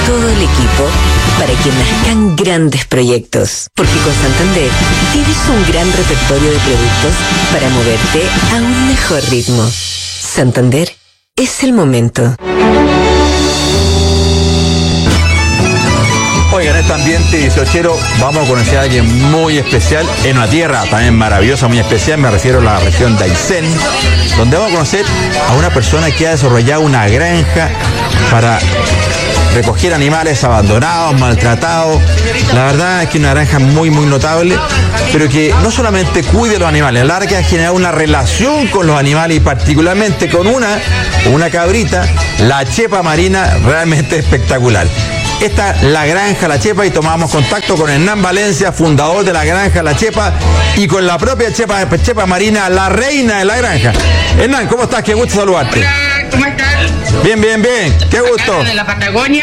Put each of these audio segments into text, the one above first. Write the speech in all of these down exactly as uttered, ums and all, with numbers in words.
todo el equipo para que nazcan grandes proyectos. Porque con Santander tienes un gran repertorio de productos para moverte a un mejor ritmo. Santander es el momento. Oigan, en este ambiente dieciochero vamos a conocer a alguien muy especial en una tierra también maravillosa, muy especial. Me refiero a la región de Aysén, donde vamos a conocer a una persona que ha desarrollado una granja para recoger animales abandonados, maltratados. La verdad es que una granja muy, muy notable, pero que no solamente cuide los animales, a la larga ha generado una relación con los animales y particularmente con una, una cabrita, la chepa marina, realmente espectacular. Esta es la Granja La Chepa y tomamos contacto con Hernán Valencia, fundador de la Granja La Chepa, y con la propia Chepa, Chepa Marina, la reina de la granja. Hernán, ¿cómo estás? Qué gusto saludarte. Hola, ¿cómo estás? Bien, bien, bien. Qué gusto. Acá de la Patagonia.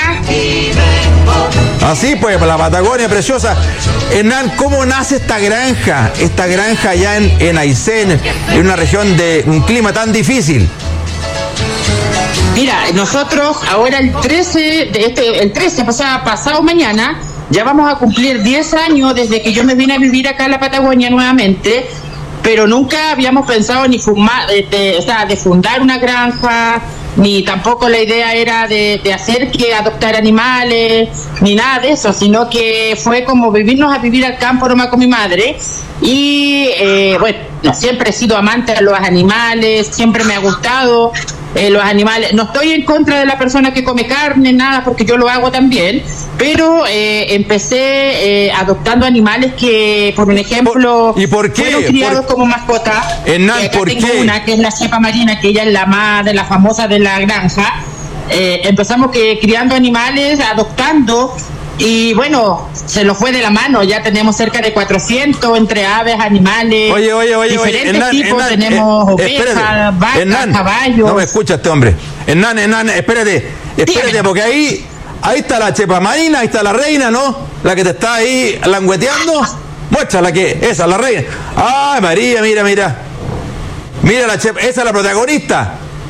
Así pues, la Patagonia preciosa. Hernán, ¿cómo nace esta granja? Esta granja allá en, en Aysén, en una región de un clima tan difícil. Mira, nosotros ahora el trece, de este, el trece pasado, pasado mañana, ya vamos a cumplir diez años desde que yo me vine a vivir acá en la Patagonia nuevamente, pero nunca habíamos pensado ni fumar, de, de, o sea, de fundar una granja, ni tampoco la idea era de, de hacer que adoptar animales, ni nada de eso, sino que fue como vivirnos a vivir al campo nomás con mi madre. Y eh, bueno, siempre he sido amante de los animales, siempre me ha gustado eh, los animales. No estoy en contra de la persona que come carne, nada, porque yo lo hago también, pero eh, empecé eh, adoptando animales que, por un ejemplo, ¿Y por qué? fueron criados ¿Por... como mascota. Hernán, ¿por tengo qué? Una que es la cepa marina, que ella es la más de la famosa de la granja. Eh, empezamos que criando animales, adoptando. Y bueno, se nos fue de la mano, ya tenemos cerca de cuatrocientos entre aves, animales, oye, oye, oye, diferentes oye, Hernán, tipos, Hernán, tenemos eh, ovejas, vacas, Hernán, caballos. No me escucha este hombre. Hernán, Hernán, espérate, espérate, Dígame. porque ahí, ahí está la chepa marina, ahí está la reina, ¿no? La que te está ahí langueteando. Muestra la que, esa, la reina. Ay, María, mira, mira. Mira la chepa, esa es la protagonista.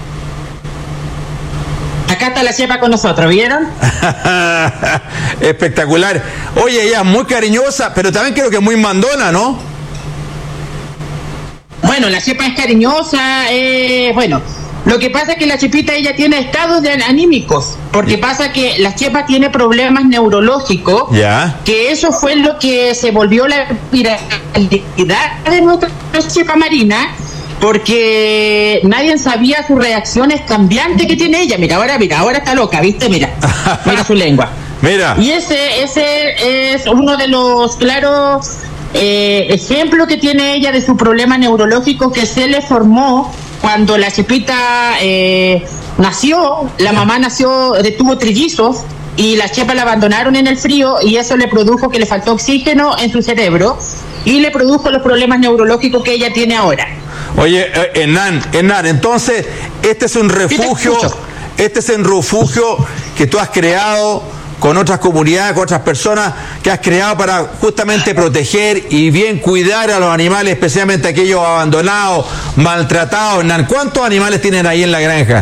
Acá está la chepa con nosotros, ¿vieron? Espectacular. Oye, ella es muy cariñosa, pero también creo que es muy mandona, ¿no? Bueno, la chepa es cariñosa, eh, bueno, lo que pasa es que la chepita ella tiene estados de anímicos, porque pasa que la chepa tiene problemas neurológicos, Ya. que eso fue lo que se volvió la viralidad de nuestra chepa marina, porque nadie sabía sus reacciones cambiantes que tiene ella. Mira, ahora, mira, ahora está loca, ¿viste? Mira, mira su lengua. Mira. Y ese, ese es uno de los claros eh, ejemplos que tiene ella de su problema neurológico que se le formó cuando la chepita eh, nació. La mamá nació, tuvo trillizos y la chepa la abandonaron en el frío y eso le produjo que le faltó oxígeno en su cerebro y le produjo los problemas neurológicos que ella tiene ahora. Oye, eh, Hernán, Hernán, entonces, este es un refugio, este es un refugio que tú has creado con otras comunidades, con otras personas, que has creado para justamente proteger y bien cuidar a los animales, especialmente aquellos abandonados, maltratados. Hernán, ¿cuántos animales tienen ahí en la granja?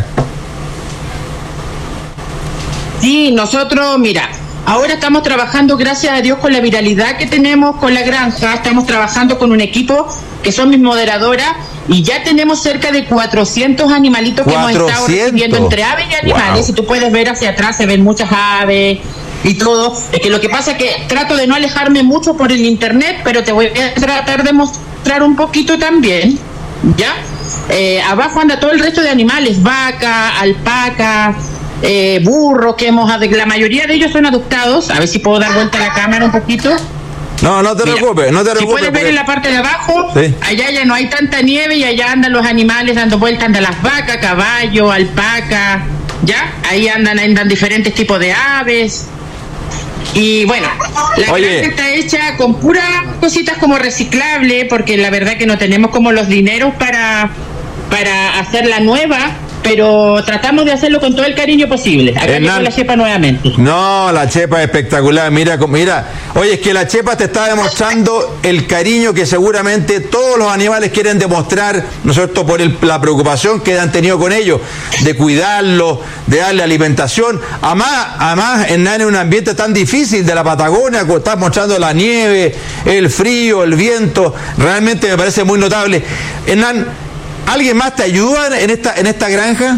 Sí, nosotros, mira, ahora estamos trabajando, gracias a Dios, con la viralidad que tenemos con la granja. Estamos trabajando con un equipo que son mis moderadoras y ya tenemos cerca de cuatrocientos animalitos que hemos estado recibiendo entre aves y animales. Wow. Si tú puedes ver hacia atrás, se ven muchas aves y todo. Es que lo que pasa es que trato de no alejarme mucho por el internet, pero te voy a tratar de mostrar un poquito también, ¿ya? Eh, abajo anda todo el resto de animales, vaca, alpaca, eh, burro, que hemos, la mayoría de ellos son adoptados. A ver si puedo dar vuelta a la cámara un poquito. No, no te Mira, preocupes, no te si preocupes. puedes ver porque... en la parte de abajo, sí. Allá ya no hay tanta nieve y allá andan los animales dando vueltas, andan las vacas, caballo, alpaca, ¿ya? Ahí andan, andan diferentes tipos de aves. Y bueno, la Oye. granja está hecha con puras cositas como reciclable, porque la verdad que no tenemos como los dineros para, para hacer la nueva. pero tratamos de hacerlo con todo el cariño posible. Acá llegó la Chepa nuevamente. No, la Chepa es espectacular. Mira, mira. Oye, es que la Chepa te está demostrando el cariño que seguramente todos los animales quieren demostrar, ¿no es cierto?, por el, la preocupación que han tenido con ellos, de cuidarlos, de darle alimentación. Además, además Hernán, en un ambiente tan difícil de la Patagonia, como estás mostrando la nieve, el frío, el viento, realmente me parece muy notable. Hernán, ¿alguien más te ayuda en esta en esta granja?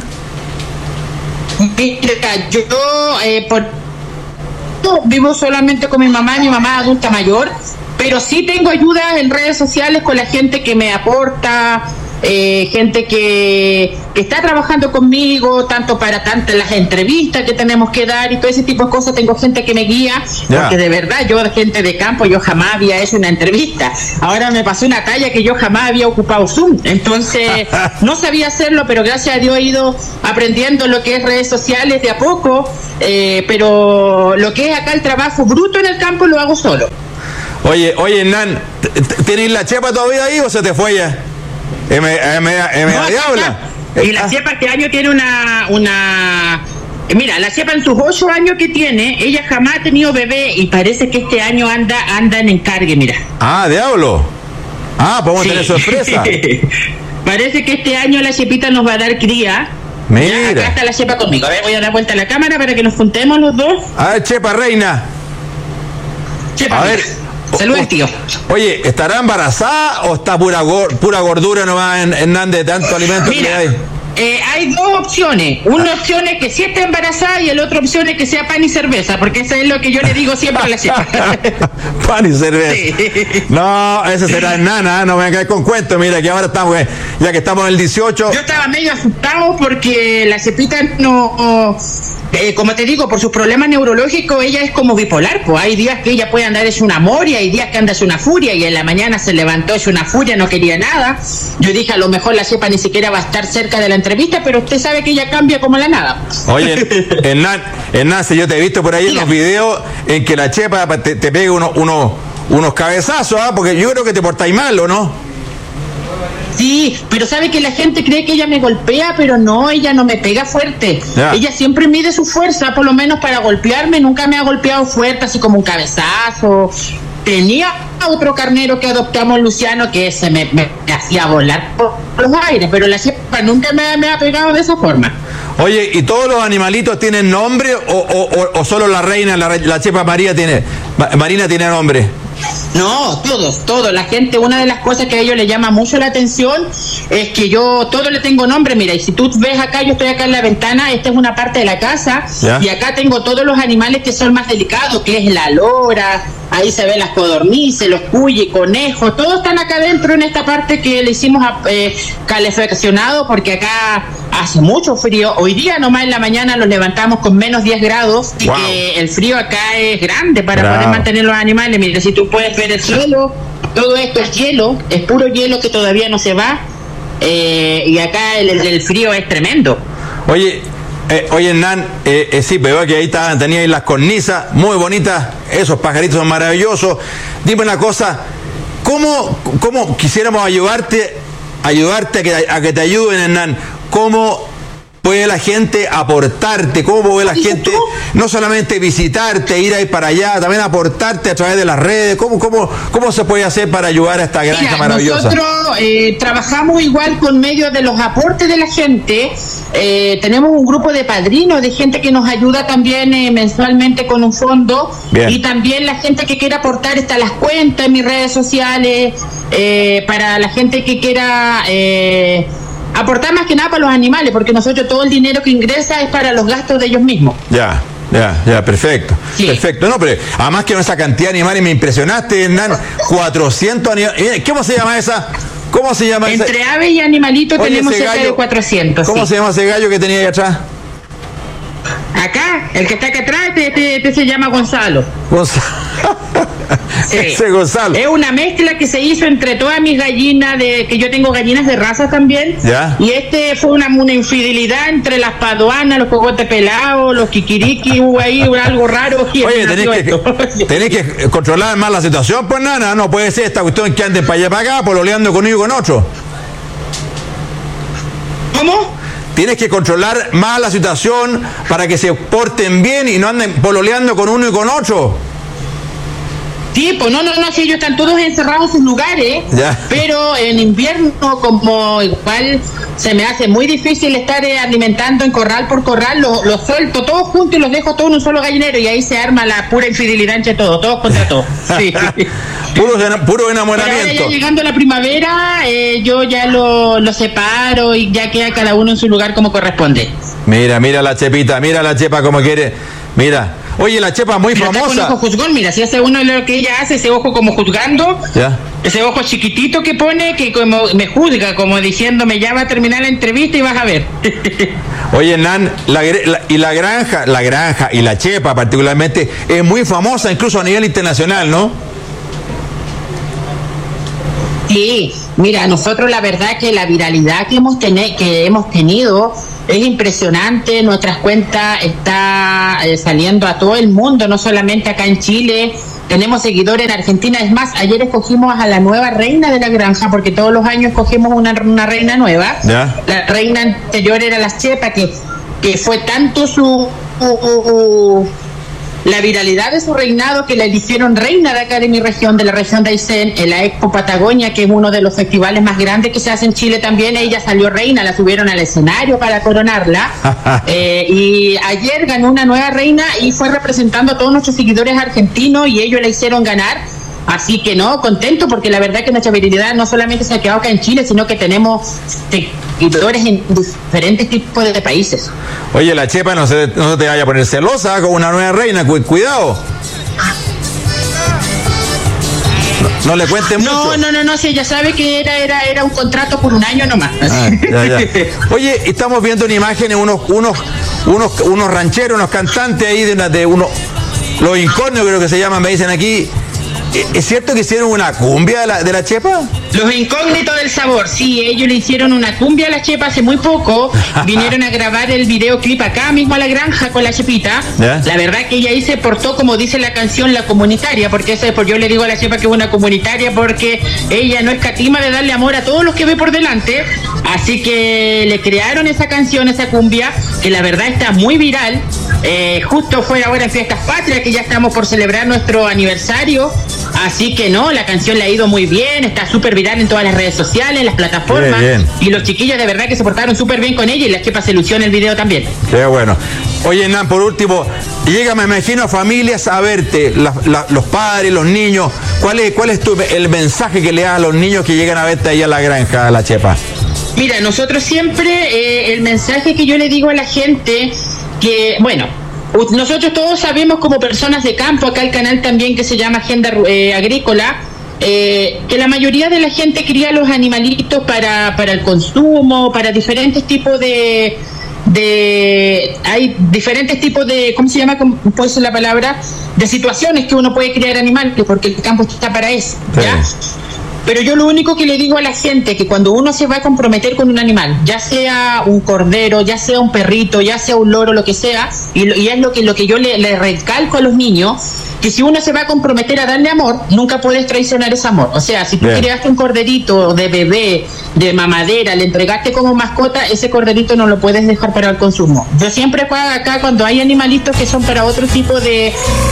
Mira, yo eh, por, no, vivo solamente con mi mamá, mi mamá es adulta mayor, pero sí tengo ayuda en redes sociales con la gente que me aporta, eh, gente que, que está trabajando conmigo, tanto para tantas las entrevistas que tenemos que dar y todo ese tipo de cosas. Tengo gente que me guía, yeah. porque de verdad yo, gente de campo, yo jamás había hecho una entrevista. Ahora me pasó una talla que yo jamás había ocupado Zoom, entonces no sabía hacerlo, pero gracias a Dios he ido aprendiendo lo que es redes sociales de a poco, eh, pero lo que es acá el trabajo bruto en el campo lo hago solo. Oye, oye, Hernán, ¿tienes la Chepa todavía ahí o se te fue ya? M, M, M, no, diabla. Y la Chepa este año tiene una, una, mira, la Chepa en sus ocho años que tiene, ella jamás ha tenido bebé y parece que este año anda, anda en encargue, mira. Ah, diablo. Ah, podemos sí. tener sorpresa. Parece que este año la Chepita nos va a dar cría. Mira. Ya, acá está la Chepa conmigo. A ver, voy a dar vuelta a la cámara para que nos juntemos los dos. A ver, Chepa reina. Chepa, a ver. Saludos, tío. Oye, ¿estará embarazada o está pura pura gordura nomás, Hernán, de tanto alimento Mira, que hay? Eh, hay dos opciones. Una ah. opción es que sí esté embarazada y la otra opción es que sea pan y cerveza, porque eso es lo que yo le digo siempre a la Chepa. Pan y cerveza. Sí. No, ese será Hernán, no me venga con cuentos. Mira, que ahora estamos, ya que estamos en el dieciocho. Yo estaba medio asustado porque la Chepita no... Eh, como te digo, por sus problemas neurológicos, ella es como bipolar, pues hay días que ella puede andar hecha una moria, hay días que anda hecha una furia, y en la mañana se levantó hecha una furia, no quería nada. Yo dije, a lo mejor la Chepa ni siquiera va a estar cerca de la entrevista, pero usted sabe que ella cambia como la nada. Oye, Hernán, Hernán, si yo te he visto por ahí Diga. en los videos en que la Chepa te, te pega unos, unos, unos cabezazos, ¿eh? Porque yo creo que te portáis mal, ¿o no? Sí, pero sabe que la gente cree que ella me golpea, pero no, ella no me pega fuerte. Yeah. Ella siempre mide su fuerza, por lo menos para golpearme, nunca me ha golpeado fuerte, así como un cabezazo. Tenía otro carnero que adoptamos, Luciano, que se me, me, me hacía volar por los aires, pero la Chepa nunca me, me ha pegado de esa forma. Oye, ¿y todos los animalitos tienen nombre o, o, o solo la reina, la, la Chepa María tiene, Marina tiene nombre? No, todos, todos. La gente, una de las cosas que a ellos les llama mucho la atención es que yo todo le tengo nombre. Mira, y si tú ves acá, yo estoy acá en la ventana, esta es una parte de la casa, ¿ya? Y acá tengo todos los animales que son más delicados, que es la lora, ahí se ven las codornices, los cuyes, conejos, todos están acá adentro en esta parte que le hicimos eh, calefaccionado, porque acá hace mucho frío. Hoy día nomás en la mañana los levantamos con menos diez grados y wow. que el frío acá es grande para Bravo. poder mantener los animales. Mira, si tú puedes ver el cielo, todo esto es hielo, es puro hielo que todavía no se va, eh, y acá el, el frío es tremendo. Oye, eh, oye Hernán, eh, eh, sí, pero que ahí está, tenía ahí las cornisas, muy bonitas, esos pajaritos son maravillosos. Dime una cosa, ¿cómo, cómo quisiéramos ayudarte, ayudarte a que, a que te ayuden, Hernán? ¿Cómo puede la gente aportarte? ¿Cómo puede la gente no solamente visitarte, ir ahí para allá, también aportarte a través de las redes? ¿Cómo, cómo, cómo se puede hacer para ayudar a esta granja Mira, maravillosa? Nosotros eh, trabajamos igual con medio de los aportes de la gente. Eh, tenemos un grupo de padrinos, de gente que nos ayuda también eh, mensualmente con un fondo. Bien. Y también la gente que quiera aportar, está las cuentas en mis redes sociales, eh, para la gente que quiera... Eh, aportar más que nada para los animales, porque nosotros todo el dinero que ingresa es para los gastos de ellos mismos. Ya, ya, ya, perfecto. Sí. Perfecto. No, pero además que con esa cantidad de animales me impresionaste, Hernán. cuatrocientos animales. ¿Cómo se llama esa? ¿Cómo se llama esa? Entre aves y animalitos Oye, tenemos cerca gallo, de cuatrocientos. ¿Cómo sí. se llama ese gallo que tenía ahí atrás? Acá, el que está acá atrás, este, este, este se llama Gonzalo. Gonzalo. Sí. Ese Gonzalo. Es una mezcla que se hizo entre todas mis gallinas, de que yo tengo gallinas de raza también. ¿Ya? Y este fue una, una infidelidad entre las paduanas, los cogotes pelados, los kikiriki, hubo ahí algo raro. Oye, tenés que, tenés que controlar más la situación, pues nada, no puede ser esta cuestión que anden para allá para acá, pololeando con uno y con otro. ¿Cómo? tienes que controlar más la situación para que se porten bien y no anden pololeando con uno y con otro. Sí, pues no, no, no, si ellos están todos encerrados en sus lugares, ya. Pero en invierno como igual se me hace muy difícil estar eh, alimentando en corral por corral, los lo suelto todos juntos y los dejo todos en un solo gallinero y ahí se arma la pura infidelidad entre todos, todos contra todos. Sí. puro, puro enamoramiento. Pero ahora ya llegando la primavera, eh, yo ya lo, lo separo y ya queda cada uno en su lugar como corresponde. Mira, mira la Chepita, mira la Chepa como quiere, mira. Oye, la Chepa muy Pero famosa. Está con ojo juzgón, mira, si hace uno lo que ella hace, ese ojo como juzgando, ya. Ese ojo chiquitito que pone, que como me juzga, como diciéndome, ya va a terminar la entrevista y vas a ver. Oye, Nan, la, la, y la granja, la granja y la Chepa particularmente, es muy famosa incluso a nivel internacional, ¿no? Sí, mira, nosotros la verdad que la viralidad que hemos, ten- que hemos tenido es impresionante. Nuestras cuentas está eh, saliendo a todo el mundo, no solamente acá en Chile. Tenemos seguidores en Argentina. Es más, ayer escogimos a la nueva reina de la granja, porque todos los años escogemos una, una reina nueva. ¿Ya? La reina anterior era la Chepa, que, que fue tanto su... Uh, uh, uh, la viralidad de su reinado que la eligieron reina de acá de mi región, de la región de Aysén, en la Expo Patagonia, que es uno de los festivales más grandes que se hace en Chile también. Ella salió reina, la subieron al escenario para coronarla. eh, y ayer ganó una nueva reina y fue representando a todos nuestros seguidores argentinos y ellos la hicieron ganar. Así que no, contento, porque la verdad que nuestra virilidad no solamente se ha quedado acá en Chile, sino que tenemos seguidores en diferentes tipos de países. Oye, la Chepa no se, no se te vaya a poner celosa con una nueva reina, cu- cuidado. No, no le cuentes mucho. No, no, no, no, si ella sabe que era, era, era un contrato por un año nomás. Ah, ya, ya. Oye, estamos viendo en imágenes unos, unos, unos, unos rancheros, unos cantantes ahí de, una, de unos, los incógnitos creo que se llaman, me dicen aquí. ¿Es cierto que hicieron una cumbia de la, de la Chepa? Los incógnitos del sabor, sí, ellos le hicieron una cumbia a la Chepa hace muy poco, vinieron a grabar el videoclip acá mismo a la granja con la Chepita. ¿Ya? La verdad que ella ahí se portó, como dice la canción, la comunitaria, porque eso es por yo le digo a la Chepa que es una comunitaria, porque ella no escatima de darle amor a todos los que ve por delante, así que le crearon esa canción, esa cumbia, que la verdad está muy viral. Eh, justo fue ahora en Fiestas Patrias, que ya estamos por celebrar nuestro aniversario, así que no, la canción le ha ido muy bien, está súper viral en todas las redes sociales, en las plataformas, bien, bien. y los chiquillos de verdad que se portaron súper bien con ella y la Chepa se lució en el video también. Qué bueno. Oye, Nan, por último, llega, me imagino, familias a verte, la, la, los padres, los niños. ¿Cuál es, cuál es tu, el mensaje que le das a los niños que llegan a verte ahí a la granja, a la Chepa? Mira, nosotros siempre, eh, el mensaje que yo le digo a la gente, que, bueno, nosotros todos sabemos como personas de campo, acá el canal también que se llama Agenda eh, Agrícola, eh, que la mayoría de la gente cría los animalitos para, para el consumo, para diferentes tipos de... de hay diferentes tipos de, ¿cómo se llama? ¿Cómo puede ser la palabra? De situaciones que uno puede criar animales, porque el campo está para eso, ¿ya? Sí. Pero yo lo único que le digo a la gente, que cuando uno se va a comprometer con un animal, ya sea un cordero, ya sea un perrito, ya sea un loro, lo que sea, y, lo, y es lo que, lo que yo le, le recalco a los niños, que si uno se va a comprometer a darle amor, nunca puedes traicionar ese amor. O sea, si tú Bien. creaste un corderito de bebé, de mamadera, le entregaste como mascota, ese corderito no lo puedes dejar para el consumo. Yo siempre acá, cuando hay animalitos que son para otro tipo de,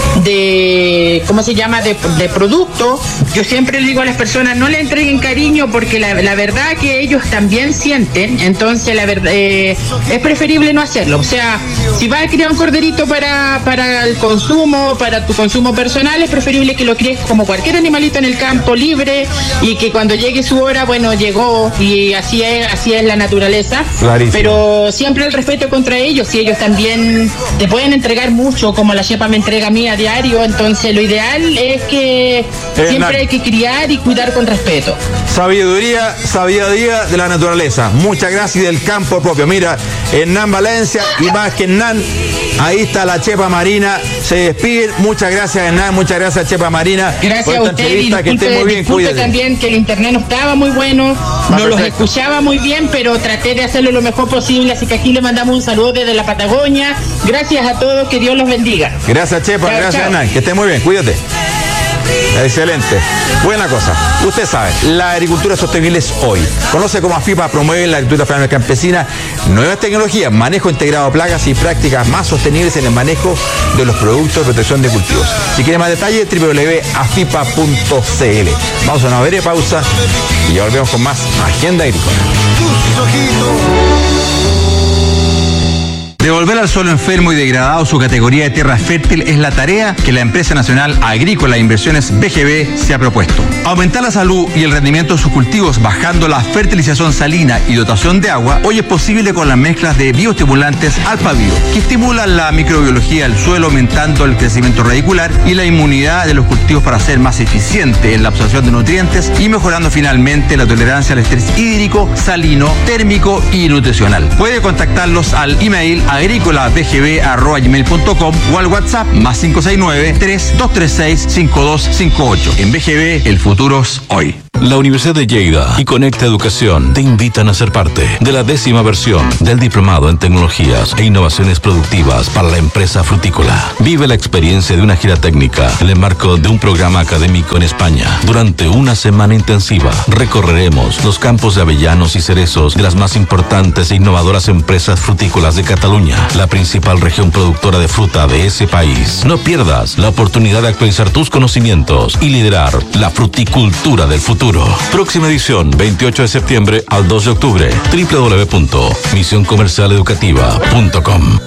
de ¿cómo se llama?, de, de producto, yo siempre le digo a las personas, no le entreguen cariño, porque la, la verdad que ellos también sienten, entonces la verdad eh, es preferible no hacerlo. O sea, si vas a criar un corderito para, para el consumo, para tu consumo personal, es preferible que lo críes como cualquier animalito en el campo, libre, y que cuando llegue su hora, bueno, llegó, y así es, así es la naturaleza. Clarísimo. Pero siempre el respeto contra ellos, y ellos también te pueden entregar mucho, como la Chepa me entrega a mí a diario, entonces lo ideal es que eh, siempre hay que criar y cuidar con respeto. Sabiduría, sabiduría de la naturaleza. Muchas gracias, del campo propio. Mira, Hernán Valencia, y más que Hernán, ahí está la Chepa Marina, se despiden. Muchas gracias, Hernán, muchas gracias, Chepa Marina. Gracias a usted, y disculpe, que esté muy bien, cuídate. También que el internet no estaba muy bueno, ah, no perfecto. Los escuchaba muy bien, pero traté de hacerlo lo mejor posible, así que aquí le mandamos un saludo desde la Patagonia. Gracias a todos, que Dios los bendiga. Gracias, Chepa, chao, gracias, chao. Hernán, que esté muy bien, cuídate. Excelente. Buena cosa. Usted sabe, la agricultura sostenible es hoy. Conoce cómo AFIPA promueve la agricultura familiar campesina nuevas tecnologías, manejo integrado de plagas y prácticas más sostenibles en el manejo de los productos de protección de cultivos. Si quiere más detalles, doble u doble u doble u punto afipa punto c l. Vamos a una breve pausa y ya volvemos con más Agenda Agrícola. Devolver al suelo enfermo y degradado su categoría de tierra fértil es la tarea que la Empresa Nacional Agrícola e Inversiones B G B se ha propuesto. Aumentar la salud y el rendimiento de sus cultivos bajando la fertilización salina y dotación de agua hoy es posible con las mezclas de bioestimulantes Alpha-Bio, que estimulan la microbiología del suelo aumentando el crecimiento radicular y la inmunidad de los cultivos para ser más eficiente en la absorción de nutrientes y mejorando finalmente la tolerancia al estrés hídrico, salino, térmico y nutricional. Puede contactarlos al email agrícola b g b arroba gmail punto com o al WhatsApp más cinco seis nueve, tres dos tres seis, cinco dos cinco ocho. En B G B, el futuro es hoy. La Universidad de Lleida y Conecta Educación te invitan a ser parte de la décima versión del Diplomado en Tecnologías e Innovaciones Productivas para la Empresa Frutícola. Vive la experiencia de una gira técnica en el marco de un programa académico en España. Durante una semana intensiva recorreremos los campos de avellanos y cerezos de las más importantes e innovadoras empresas frutícolas de Cataluña, la principal región productora de fruta de ese país. No pierdas la oportunidad de actualizar tus conocimientos y liderar la fruticultura del futuro. Próxima edición, veintiocho de septiembre al dos de octubre. doble u doble u doble u punto misión comercial educativa punto com.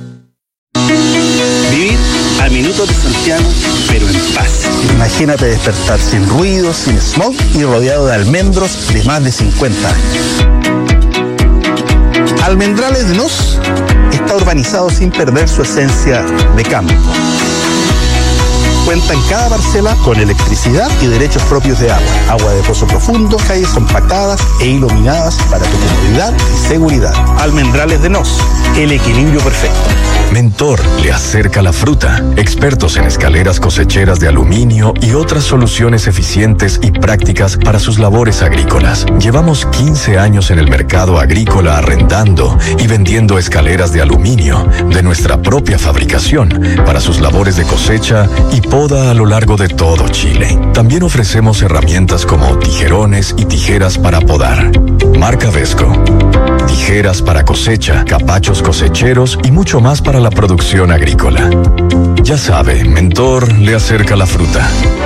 Vivir a minutos de Santiago, pero en paz. Imagínate despertar sin ruido, sin smog y rodeado de almendros de más de cincuenta años. Almendrales de Nos está urbanizado sin perder su esencia de campo. Cuenta en cada parcela con electricidad y derechos propios de agua. Agua de pozo profundo, calles compactadas e iluminadas para tu comodidad y seguridad. Almendrales de Nos, el equilibrio perfecto. Mentor le acerca la fruta. Expertos en escaleras cosecheras de aluminio y otras soluciones eficientes y prácticas para sus labores agrícolas. Llevamos quince años en el mercado agrícola arrendando y vendiendo escaleras de aluminio de nuestra propia fabricación para sus labores de cosecha y poda a lo largo de todo Chile. También ofrecemos herramientas como tijerones y tijeras para podar. Marca Vesco. Tijeras para cosecha, capachos cosecheros y mucho más para la producción agrícola. Ya sabe, Mentor le acerca la fruta.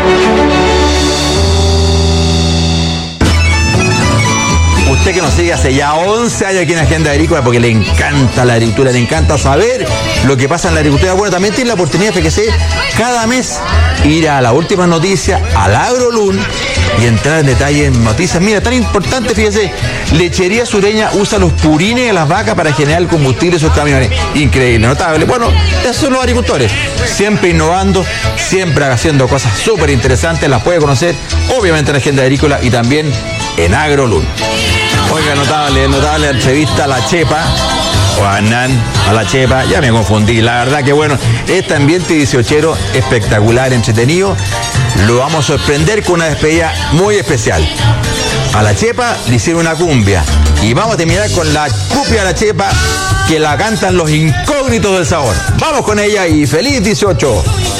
Usted que nos sigue hace ya once años aquí en Agenda Agrícola porque le encanta la agricultura, le encanta saber lo que pasa en la agricultura. Bueno, también tiene la oportunidad de que cada mes ir a la última noticia, al AgroLun, y entrar en detalle en noticias. Mira, tan importante, fíjese, Lechería Sureña usa los purines de las vacas para generar el combustible de sus camiones. Increíble, notable. Bueno, esos son los agricultores, siempre innovando, siempre haciendo cosas súper interesantes. Las puede conocer, obviamente, en Agenda Agrícola y también en AgroLun. Oiga, notable, notable entrevista a la Chepa, o a Hernán, a la Chepa, ya me confundí, la verdad que bueno, este ambiente dieciochero espectacular, entretenido, lo vamos a sorprender con una despedida muy especial. A la Chepa le hicieron una cumbia y vamos a terminar con la cumbia de la Chepa que la cantan los incógnitos del sabor. Vamos con ella y feliz dieciocho.